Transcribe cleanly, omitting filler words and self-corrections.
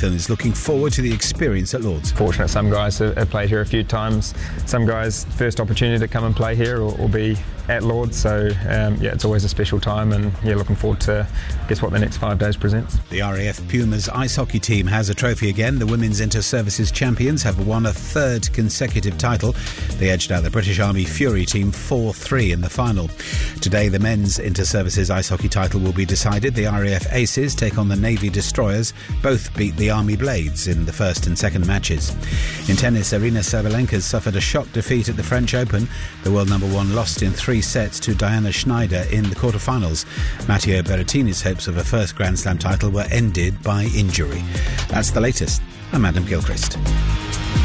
8th and is looking forward to the experience at Lord's. Fortunate some guys have played here a few times. Some guys, first opportunity to come and play here or be at Lord's. So, it's always a special time, and looking forward to what the next 5 days presents. The RAF Pumas ice hockey team has a trophy again. The Women's Inter-Services champions have won a third consecutive title. They edged out the British Army Fury team 4-3 in the final. Today, the men's Inter-Services ice hockey title will be decided. The RAF Aces take on the Navy Destroyers. Both beat the Army Blades in the first and second matches. In tennis, Arina Sabalenka suffered a shock defeat at the French Open. The world number one lost in 3 sets to Diana Schneider in the quarterfinals. Matteo Berrettini's hopes of a first Grand Slam title were ended by injury. That's the latest. I'm Adam Gilchrist.